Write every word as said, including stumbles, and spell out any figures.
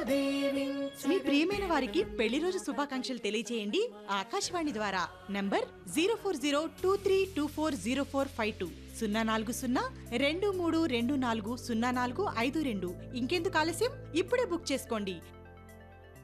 మీ ప్రియమైన వారికి పెళ్లి రోజు శుభాకాంక్షలు తెలియజేయండి ఆకాశవాణి ద్వారా. Number zero four zero two three two four zero four five two సున్నా నాలుగు సున్నా రెండు మూడు రెండు నాలుగు సున్నా నాలుగు ఐదు రెండు. ఇంకెందుకు ఆలస్యం, ఇప్పుడే బుక్ చేసుకోండి.